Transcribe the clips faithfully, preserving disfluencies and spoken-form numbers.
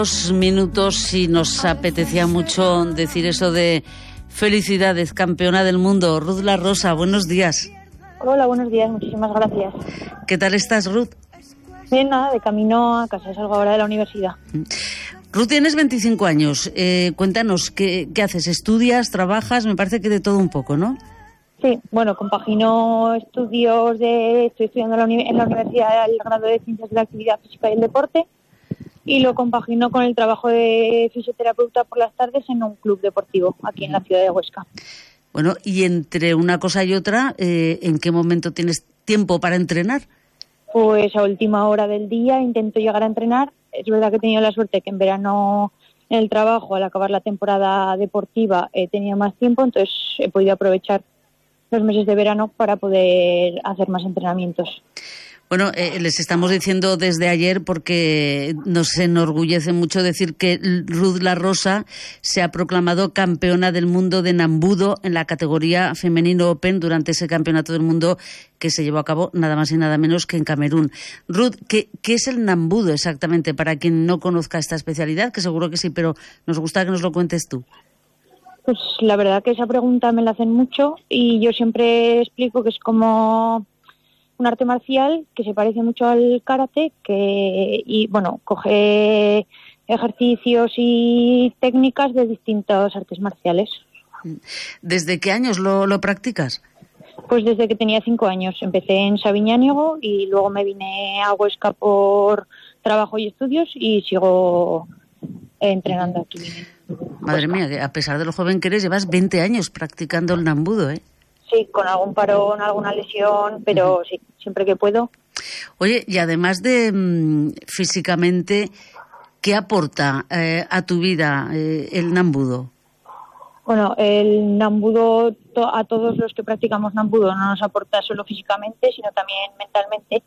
Dos minutos y nos apetecía mucho decir eso de felicidades, campeona del mundo. Ruth La Rosa, buenos días. Hola, buenos días, muchísimas gracias. ¿Qué tal estás, Ruth? Bien, nada, de camino a casa, salgo ahora de la universidad. Ruth, tienes veinticinco años. Eh, cuéntanos, ¿qué, ¿qué haces? ¿Estudias? ¿Trabajas? Me parece que de todo un poco, ¿no? Sí, bueno, compagino estudios de... Estoy estudiando en la, uni- en la universidad el grado de Ciencias de la Actividad Física y el Deporte y lo compagino con el trabajo de fisioterapeuta por las tardes en un club deportivo aquí en la ciudad de Huesca. Bueno, y entre una cosa y otra, eh, ¿en qué momento tienes tiempo para entrenar? Pues a última hora del día intento llegar a entrenar. Es verdad que he tenido la suerte que en verano en el trabajo, al acabar la temporada deportiva, he tenido más tiempo, entonces he podido aprovechar los meses de verano para poder hacer más entrenamientos. Bueno, eh, les estamos diciendo desde ayer porque nos enorgullece mucho decir que Ruth La Rosa se ha proclamado campeona del mundo de Nambudo en la categoría femenino Open durante ese campeonato del mundo que se llevó a cabo nada más y nada menos que en Camerún. Ruth, ¿qué, qué es el Nambudo exactamente para quien no conozca esta especialidad? Que seguro que sí, pero nos gusta que nos lo cuentes tú. Pues la verdad que esa pregunta me la hacen mucho y yo siempre explico que es como un arte marcial que se parece mucho al karate, que y bueno, coge ejercicios y técnicas de distintas artes marciales. ¿Desde qué años lo, lo practicas? Pues desde que tenía cinco años. Empecé en Sabiñánigo y luego me vine a Huesca por trabajo y estudios y sigo entrenando aquí. Madre mía, que a pesar de lo joven que eres, llevas veinte años practicando el Nambudo, ¿eh? Sí, con algún parón, alguna lesión, pero uh-huh. sí, siempre que puedo. Oye, y además de mmm, físicamente, ¿qué aporta eh, a tu vida eh, el Nambudo? Bueno, el Nambudo, to- a todos los que practicamos Nambudo, no nos aporta solo físicamente, sino también mentalmente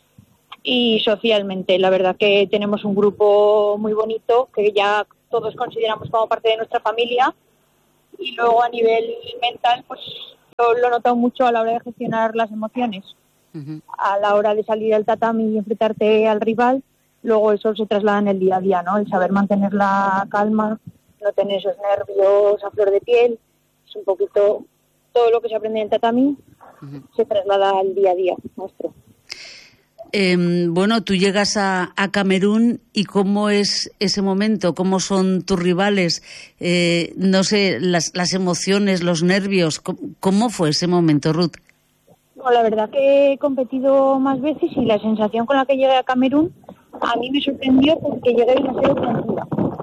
y socialmente. La verdad que tenemos un grupo muy bonito que ya todos consideramos como parte de nuestra familia y luego a nivel mental, pues yo lo he notado mucho a la hora de gestionar las emociones. Uh-huh. A la hora de salir al tatami y enfrentarte al rival, luego eso se traslada en el día a día, ¿no? El saber mantener la calma, no tener esos nervios a flor de piel, es un poquito todo lo que se aprende en el tatami, uh-huh. se traslada al día a día nuestro. Eh, bueno, tú llegas a, a Camerún y ¿cómo es ese momento? ¿Cómo son tus rivales? Eh, no sé, las, las emociones, los nervios. ¿Cómo, ¿Cómo fue ese momento, Ruth? No, la verdad que he competido más veces y la sensación con la que llegué a Camerún a mí me sorprendió porque llegué demasiado tranquila.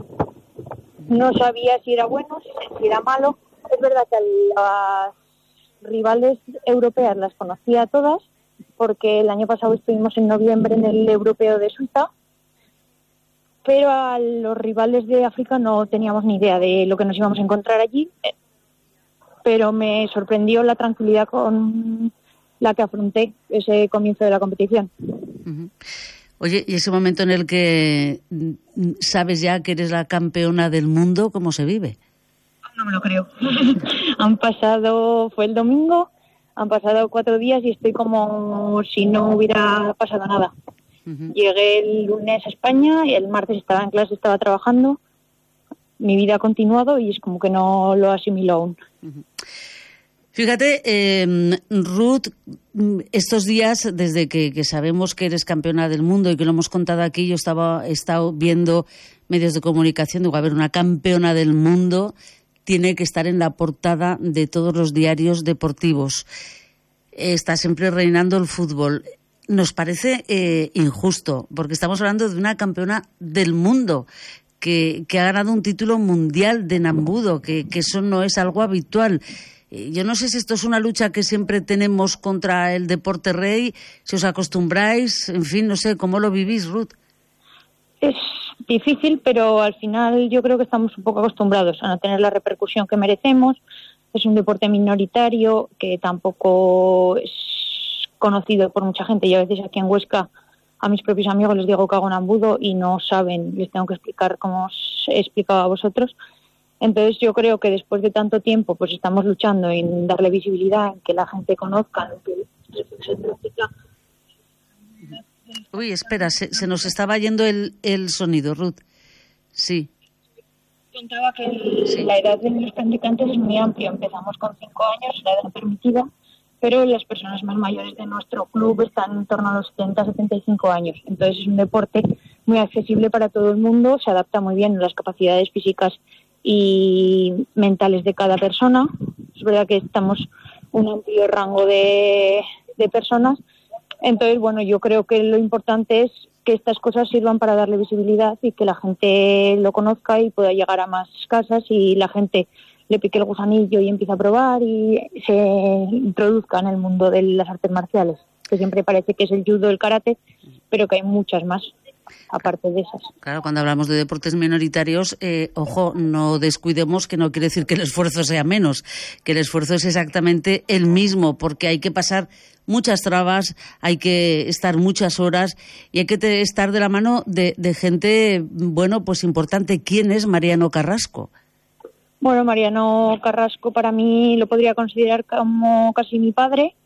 No sabía si era bueno, si era malo. Es verdad que las rivales europeas las conocía todas, porque el año pasado estuvimos en noviembre en el Europeo de Suiza, pero a los rivales de África no teníamos ni idea de lo que nos íbamos a encontrar allí, pero me sorprendió la tranquilidad con la que afronté ese comienzo de la competición. Uh-huh. Oye, ¿y ese momento en el que sabes ya que eres la campeona del mundo, cómo se vive? No me lo creo. Han pasado, fue el domingo, han pasado cuatro días y estoy como si no hubiera pasado nada. Uh-huh. Llegué el lunes a España y el martes estaba en clase, estaba trabajando. Mi vida ha continuado y es como que no lo asimilo aún. Uh-huh. Fíjate, eh, Ruth, estos días, desde que, que sabemos que eres campeona del mundo y que lo hemos contado aquí, yo estaba he estado viendo medios de comunicación, digo, a ver, una campeona del mundo tiene que estar en la portada de todos los diarios deportivos. Está siempre reinando el fútbol. Nos parece eh, injusto, porque estamos hablando de una campeona del mundo que, que ha ganado un título mundial de Nambudo, que, que eso no es algo habitual. Yo no sé si esto es una lucha que siempre tenemos contra el deporte rey, si os acostumbráis, en fin, no sé, ¿cómo lo vivís, Ruth? Es difícil, pero al final yo creo que estamos un poco acostumbrados a no tener la repercusión que merecemos. Es un deporte minoritario que tampoco es conocido por mucha gente. Yo a veces aquí en Huesca a mis propios amigos les digo que hago Nambudo y no saben, les tengo que explicar como os he explicado a vosotros. Entonces yo creo que después de tanto tiempo pues estamos luchando en darle visibilidad, en que la gente conozca lo que se practica. Uy, espera, se, se nos estaba yendo el, el sonido, Ruth. Sí. Contaba que el, sí. la edad de los practicantes es muy amplia. Empezamos con cinco años, la edad permitida, pero las personas más mayores de nuestro club están en torno a los setenta a setenta y cinco años. Entonces es un deporte muy accesible para todo el mundo, se adapta muy bien a las capacidades físicas y mentales de cada persona. Es verdad que estamos un amplio rango de, de personas. Entonces, bueno, yo creo que lo importante es que estas cosas sirvan para darle visibilidad y que la gente lo conozca y pueda llegar a más casas y la gente le pique el gusanillo y empiece a probar y se introduzca en el mundo de las artes marciales, que siempre parece que es el judo, el karate, pero que hay muchas más aparte de esas. Claro, cuando hablamos de deportes minoritarios, eh, ojo, no descuidemos que no quiere decir que el esfuerzo sea menos, que el esfuerzo es exactamente el mismo, porque hay que pasar muchas trabas, hay que estar muchas horas y hay que te, estar de la mano de, de gente, bueno, pues importante. ¿Quién es Mariano Carrasco? Bueno, Mariano Carrasco para mí lo podría considerar como casi mi padre.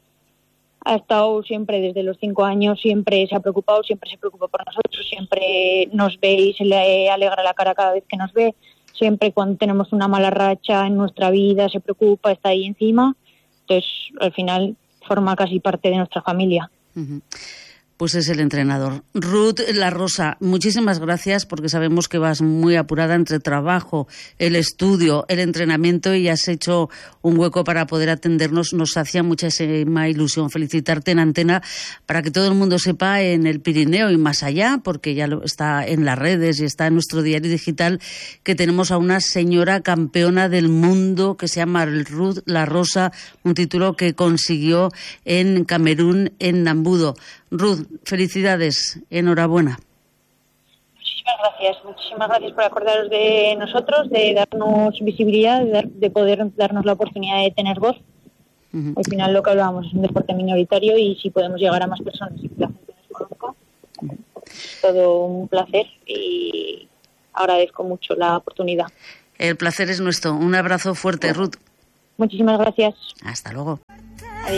Ha estado siempre desde los cinco años, siempre se ha preocupado, siempre se preocupa por nosotros, siempre nos ve y se le alegra la cara cada vez que nos ve, siempre cuando tenemos una mala racha en nuestra vida se preocupa, está ahí encima. Entonces, al final, forma casi parte de nuestra familia. Uh-huh. Pues es el entrenador. Ruth La Rosa, muchísimas gracias porque sabemos que vas muy apurada entre trabajo, el estudio, el entrenamiento y has hecho un hueco para poder atendernos. Nos hacía muchísima ilusión felicitarte en antena para que todo el mundo sepa en el Pirineo y más allá, porque ya lo está en las redes y está en nuestro diario digital, que tenemos a una señora campeona del mundo que se llama Ruth La Rosa, un título que consiguió en Camerún, en Nambudo. Ruth, felicidades, enhorabuena. Muchísimas gracias, muchísimas gracias por acordaros de nosotros, de darnos visibilidad, de, dar, de poder darnos la oportunidad de tener voz. Uh-huh. Al final lo que hablábamos es un deporte minoritario y si podemos llegar a más personas y que la gente nos conozca, uh-huh. Es todo un placer y agradezco mucho la oportunidad. El placer es nuestro. Un abrazo fuerte, Ruth. Muchísimas gracias. Hasta luego.